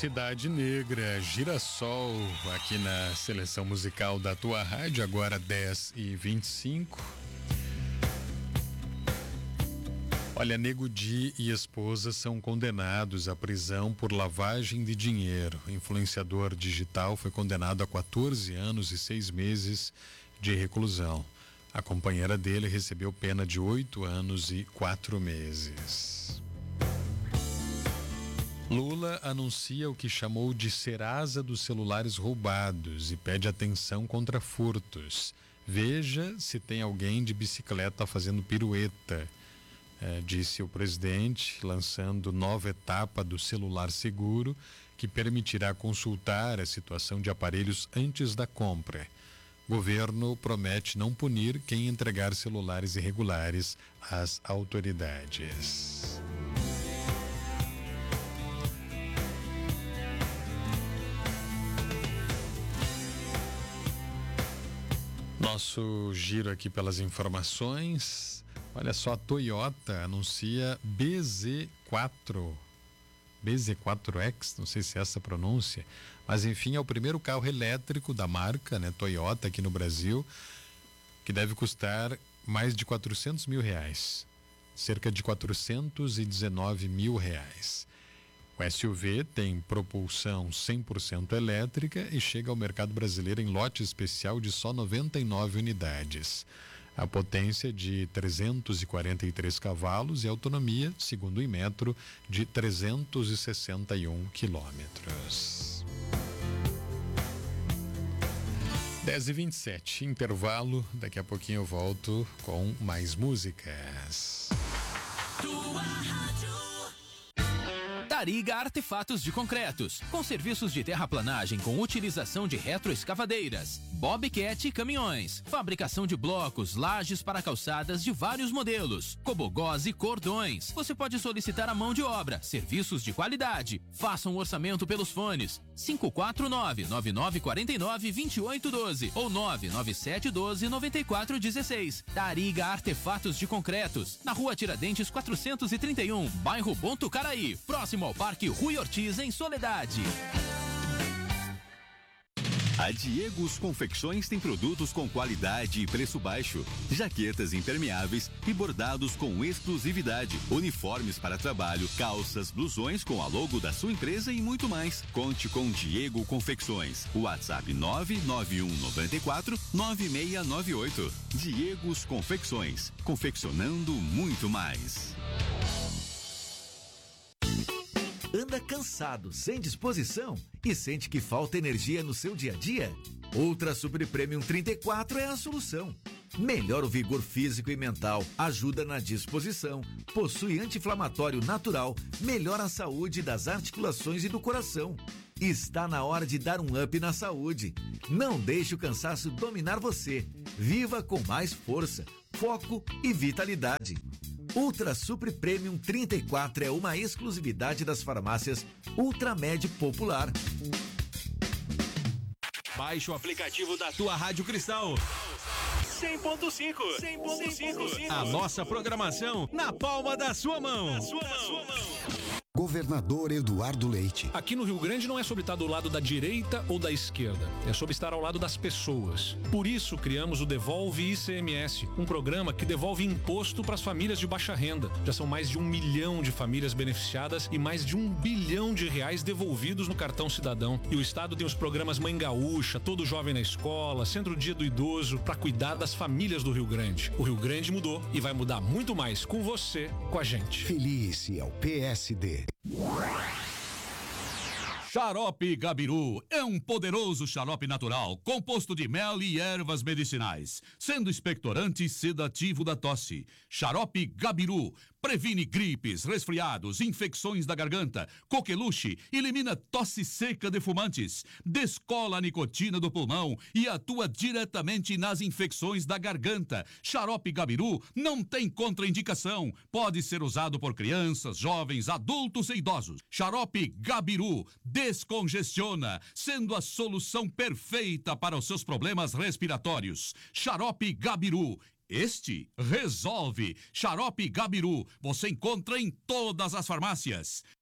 Cidade Negra, Girassol, aqui na seleção musical da tua rádio, agora 10h25. Olha, Nego Di e esposa são condenados à prisão por lavagem de dinheiro. O influenciador digital foi condenado a 14 anos e 6 meses de reclusão. A companheira dele recebeu pena de 8 anos e 4 meses. Lula anuncia o que chamou de Serasa dos celulares roubados e pede atenção contra furtos. Veja se tem alguém de bicicleta fazendo pirueta, disse o presidente, lançando nova etapa do celular seguro, que permitirá consultar a situação de aparelhos antes da compra. Governo promete não punir quem entregar celulares irregulares às autoridades. Nosso giro aqui pelas informações. Olha só, a Toyota anuncia BZ4X, não sei se é essa a pronúncia, mas enfim, é o primeiro carro elétrico da marca, né, Toyota, aqui no Brasil, que deve custar mais de R$400 mil, cerca de R$419 mil. O SUV tem propulsão 100% elétrica e chega ao mercado brasileiro em lote especial de só 99 unidades. A potência é de 343 cavalos e a autonomia, segundo o Inmetro, de 361 quilômetros. 10h27, intervalo. Daqui a pouquinho eu volto com mais músicas. Tariga Artefatos de Concretos, com serviços de terraplanagem com utilização de retroescavadeiras, bobcat e caminhões, fabricação de blocos, lajes para calçadas de vários modelos, cobogós e cordões. Você pode solicitar a mão de obra, serviços de qualidade. Faça um orçamento pelos fones 549-9949-2812 ou 99712-9416. Tariga Artefatos de Concretos, na Rua Tiradentes 431, bairro Bom Tucaraí, próximo ao Parque Rui Ortiz, em Soledade. A Diegos Confecções tem produtos com qualidade e preço baixo, jaquetas impermeáveis e bordados com exclusividade, uniformes para trabalho, calças, blusões com a logo da sua empresa e muito mais. Conte com Diego Confecções. WhatsApp 99194-9698. Diegos Confecções, confeccionando muito mais. Anda cansado, sem disposição e sente que falta energia no seu dia a dia? Ultra Super Premium 34 é a solução. Melhora o vigor físico e mental, ajuda na disposição, possui anti-inflamatório natural, melhora a saúde das articulações e do coração. Está na hora de dar um up na saúde. Não deixe o cansaço dominar você. Viva com mais força, foco e vitalidade. Ultra Super Premium 34 é uma exclusividade das farmácias Ultramed Popular. Baixe o aplicativo da tua Rádio Cristal. 100.5. A nossa programação na palma da sua mão. Governador Eduardo Leite. Aqui no Rio Grande não é sobre estar do lado da direita ou da esquerda, é sobre estar ao lado das pessoas. Por isso criamos o Devolve ICMS, um programa que devolve imposto para as famílias de baixa renda. Já são mais de 1 milhão de famílias beneficiadas e mais de R$1 bilhão devolvidos no cartão cidadão. E o estado tem os programas Mãe Gaúcha, Todo Jovem na Escola, Centro Dia do Idoso, para cuidar das famílias do Rio Grande. O Rio Grande mudou e vai mudar muito mais com você, com a gente. Felice ao PSD. Xarope Gabiru é um poderoso xarope natural, composto de mel e ervas medicinais, sendo expectorante e sedativo da tosse. Xarope Gabiru previne gripes, resfriados, infecções da garganta, coqueluche, elimina tosse seca de fumantes, descola a nicotina do pulmão e atua diretamente nas infecções da garganta. Xarope Gabiru não tem contraindicação, pode ser usado por crianças, jovens, adultos e idosos. Xarope Gabiru descongestiona, sendo a solução perfeita para os seus problemas respiratórios. Xarope Gabiru. Este resolve. Xarope Gabiru você encontra em todas as farmácias.